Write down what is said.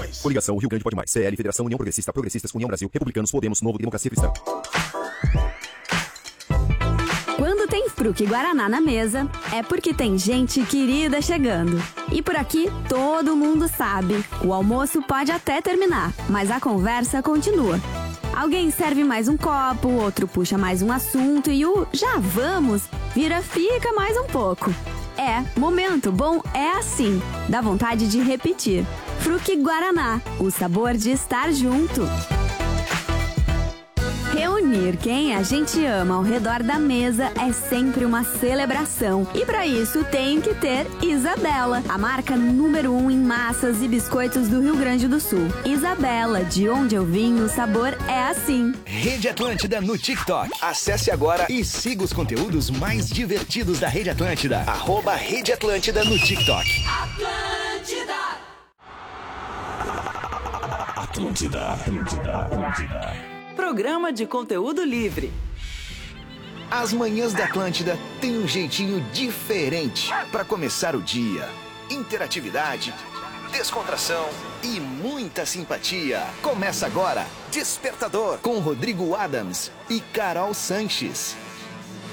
Coligação Rio Grande Pode Mais. CL, Federação União Progressista, Progressistas, União Brasil, Republicanos, Podemos, Novo, Democracia Cristã. Quando tem Fruc Guaraná na mesa, é porque tem gente querida chegando. E por aqui, todo mundo sabe. O almoço pode até terminar, mas a conversa continua. Alguém serve mais um copo, outro puxa mais um assunto e o já vamos vira fica mais um pouco. Momento bom é assim, dá vontade de repetir. Fruc Guaraná, o sabor de estar junto. Reunir quem a gente ama ao redor da mesa é sempre uma celebração. E para isso tem que ter Isabela, a marca número 1 em massas e biscoitos do Rio Grande do Sul. Isabela, de onde eu vim, o sabor é assim. Rede Atlântida no TikTok. Acesse agora e siga os conteúdos mais divertidos da Rede Atlântida. @Rede Atlântida no TikTok. Atlântida. Programa de conteúdo livre. As manhãs da Atlântida têm um jeitinho diferente para começar o dia. Interatividade, descontração e muita simpatia. Começa agora Despertador com Rodrigo Adams e Carol Sanches.